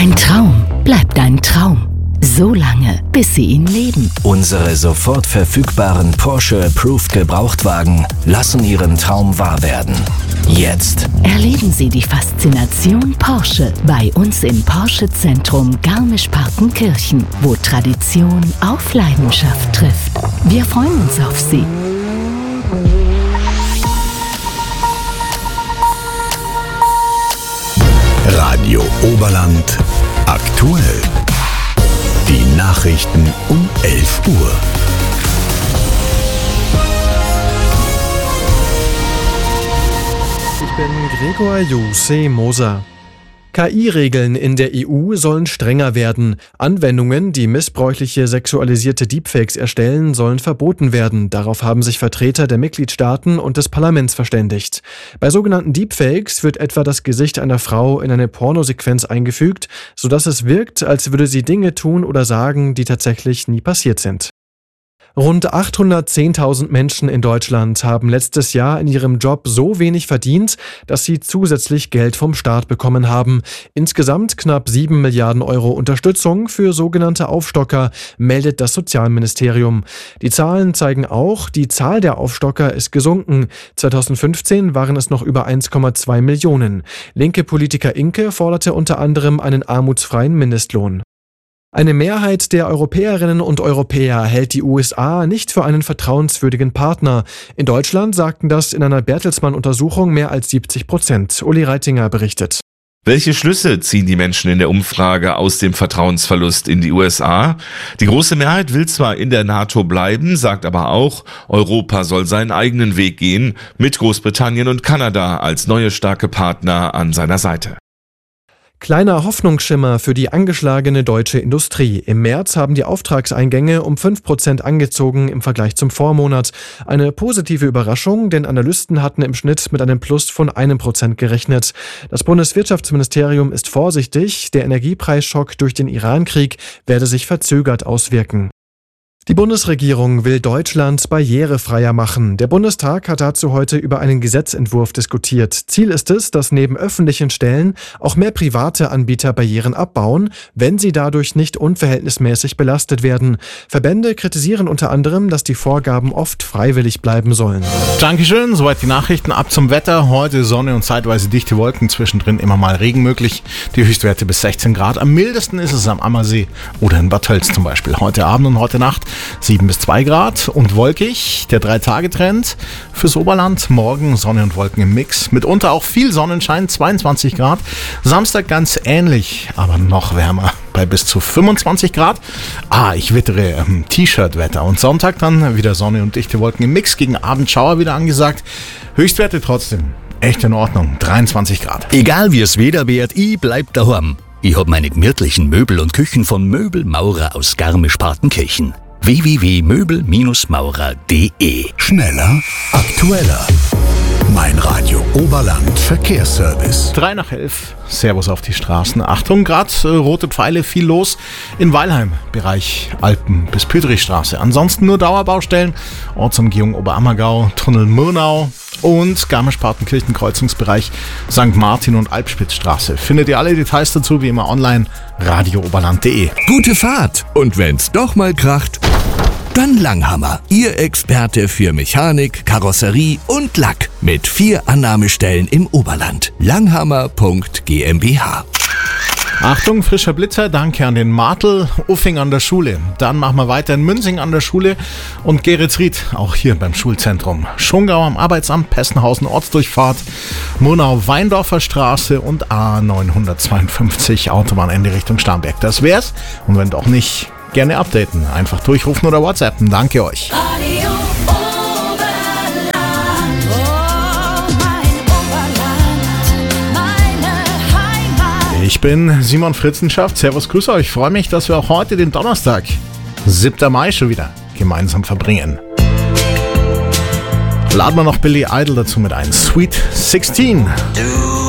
Ein Traum bleibt ein Traum. So lange, bis Sie ihn leben. Unsere sofort verfügbaren Porsche Approved Gebrauchtwagen lassen Ihren Traum wahr werden. Jetzt Erleben Sie die Faszination Porsche bei uns im Porsche Zentrum Garmisch-Partenkirchen, wo Tradition auf Leidenschaft trifft. Wir freuen uns auf Sie. Radio Oberland aktuell. Die Nachrichten um 11 Uhr. Ich bin Gregor Juse-Moser. KI-Regeln in der EU sollen strenger werden. Anwendungen, die missbräuchliche sexualisierte Deepfakes erstellen, sollen verboten werden. Darauf haben sich Vertreter der Mitgliedstaaten und des Parlaments verständigt. Bei sogenannten Deepfakes wird etwa das Gesicht einer Frau in eine Pornosequenz eingefügt, sodass es wirkt, als würde sie Dinge tun oder sagen, die tatsächlich nie passiert sind. Rund 810.000 Menschen in Deutschland haben letztes Jahr in ihrem Job so wenig verdient, dass sie zusätzlich Geld vom Staat bekommen haben. Insgesamt knapp 7 Milliarden Euro Unterstützung für sogenannte Aufstocker, meldet das Sozialministerium. Die Zahlen zeigen auch, die Zahl der Aufstocker ist gesunken. 2015 waren es noch über 1,2 Millionen. Linke Politiker Inke forderte unter anderem einen armutsfreien Mindestlohn. Eine Mehrheit der Europäerinnen und Europäer hält die USA nicht für einen vertrauenswürdigen Partner. In Deutschland sagten das in einer Bertelsmann-Untersuchung mehr als 70%. Uli Reitinger berichtet. Welche Schlüsse ziehen die Menschen in der Umfrage aus dem Vertrauensverlust in die USA? Die große Mehrheit will zwar in der NATO bleiben, sagt aber auch, Europa soll seinen eigenen Weg gehen, mit Großbritannien und Kanada als neue starke Partner an seiner Seite. Kleiner Hoffnungsschimmer für die angeschlagene deutsche Industrie. Im März haben die Auftragseingänge um 5% angezogen im Vergleich zum Vormonat. Eine positive Überraschung, denn Analysten hatten im Schnitt mit einem Plus von 1% gerechnet. Das Bundeswirtschaftsministerium ist vorsichtig, der Energiepreisschock durch den Irankrieg werde sich verzögert auswirken. Die Bundesregierung will Deutschland barrierefreier machen. Der Bundestag hat dazu heute über einen Gesetzentwurf diskutiert. Ziel ist es, dass neben öffentlichen Stellen auch mehr private Anbieter Barrieren abbauen, wenn sie dadurch nicht unverhältnismäßig belastet werden. Verbände kritisieren unter anderem, dass die Vorgaben oft freiwillig bleiben sollen. Dankeschön, soweit die Nachrichten. Ab zum Wetter. Heute Sonne und zeitweise dichte Wolken, zwischendrin immer mal Regen möglich. Die Höchstwerte bis 16 Grad. Am mildesten ist es am Ammersee oder in Bad Tölz zum Beispiel. Heute Abend und heute Nacht 7 bis 2 Grad und wolkig. Der 3-Tage-Trend fürs Oberland. Morgen Sonne und Wolken im Mix. Mitunter auch viel Sonnenschein, 22 Grad. Samstag ganz ähnlich, aber noch wärmer bei bis zu 25 Grad. Ich wittere T-Shirt-Wetter. Und Sonntag dann wieder Sonne und dichte Wolken im Mix. Gegen Abend Schauer wieder angesagt. Höchstwerte trotzdem echt in Ordnung, 23 Grad. Egal wie es Wetter wird, ich bleib daheim. Ich hab meine gemütlichen Möbel und Küchen von Möbelmaurer aus Garmisch-Partenkirchen. www.möbelmaurer.de. Schneller, aktueller. Mein Radio Oberland Verkehrsservice. 3 nach 11. Servus auf die Straßen. Achtung, gerade rote Pfeile, viel los in Weilheim, Bereich Alpen bis Püterichstraße. Ansonsten nur Dauerbaustellen, Ortsumgehung Oberammergau, Tunnel Murnau und Garmisch-Partenkirchen Kreuzungsbereich St. Martin und Alpspitzstraße. Findet ihr alle Details dazu wie immer online radiooberland.de. Gute Fahrt! Und wenn's doch mal kracht, dann Langhammer. Ihr Experte für Mechanik, Karosserie und Lack. Mit 4 Annahmestellen im Oberland. Langhammer.gmbH. Achtung, frischer Blitzer, danke an den Martel, Uffing an der Schule. Dann machen wir weiter in Münzing an der Schule und Geretsried, auch hier beim Schulzentrum. Schongau am Arbeitsamt, Pessenhausen Ortsdurchfahrt, Murnau-Weindorfer Straße und A952 Autobahnende Richtung Starnberg. Das wär's. Und wenn doch nicht, gerne updaten. Einfach durchrufen oder WhatsAppen. Danke euch. Radio Oberland. Meine Heimat. Ich bin Simon Fritzenschaft. Servus, grüße euch. Ich freue mich, dass wir auch heute, den Donnerstag, 7. Mai, schon wieder gemeinsam verbringen. Laden wir noch Billy Idol dazu mit ein. Sweet 16.